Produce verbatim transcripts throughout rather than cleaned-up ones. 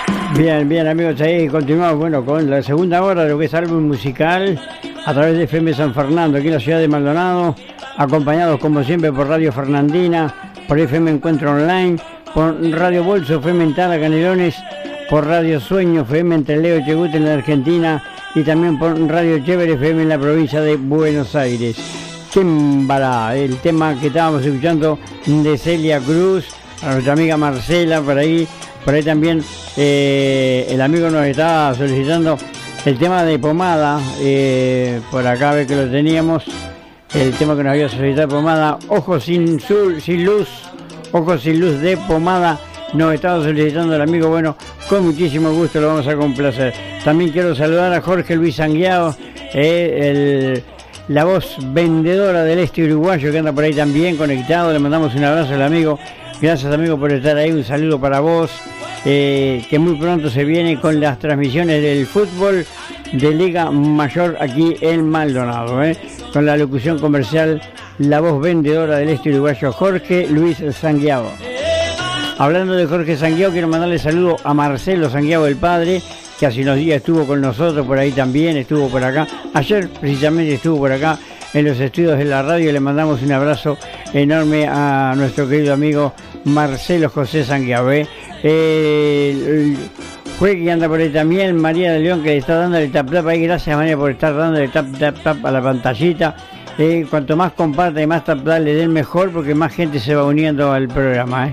Bien, bien amigos, ahí continuamos bueno, con la segunda hora de lo que es álbum musical a través de F M San Fernando, aquí en la ciudad de Maldonado, acompañados como siempre por Radio Fernandina, por F M Encuentro Online, por Radio Bolso, F M en Tala, Canelones, por Radio Sueño, F M en Trelew, Chubut en la Argentina y también por Radio Chévere, F M en la provincia de Buenos Aires. Chimbala, el tema que estábamos escuchando de Celia Cruz, a nuestra amiga Marcela, por ahí, por ahí también eh, el amigo nos estaba solicitando el tema de Pomada, eh, por acá ve que lo teníamos, el tema que nos había solicitado Pomada, Ojos sin, sur, sin luz, Ojos sin luz de Pomada, nos estaba solicitando el amigo, bueno, con muchísimo gusto lo vamos a complacer. También quiero saludar a Jorge Luis Sanguiao, eh, el... la voz vendedora del este uruguayo que anda por ahí también conectado, le mandamos un abrazo al amigo, gracias amigo por estar ahí, un saludo para vos, eh, que muy pronto se viene con las transmisiones del fútbol de Liga Mayor aquí en Maldonado, eh, con la locución comercial, la voz vendedora del este uruguayo Jorge Luis Sanguiao. Hablando de Jorge Sanguiao, quiero mandarle saludo a Marcelo Sanguiao el padre, que hace unos días estuvo con nosotros por ahí también, estuvo por acá, ayer precisamente estuvo por acá en los estudios de la radio, le mandamos un abrazo enorme a nuestro querido amigo Marcelo José Sanguiao, ¿eh? El juez que anda por ahí también, María de León, que le está dando el tap tap ahí, gracias María por estar dando el tap tap tap a la pantallita, eh, cuanto más comparta y más tap tap le den mejor, porque más gente se va uniendo al programa, ¿eh?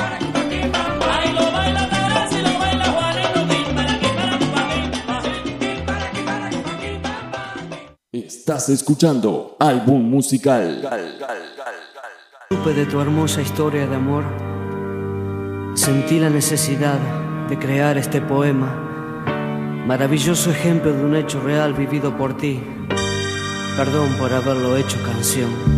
Estás escuchando Álbum Musical. Supe de tu hermosa historia de amor. Sentí la necesidad de crear este poema, maravilloso ejemplo de un hecho real vivido por ti. Perdón por haberlo hecho canción.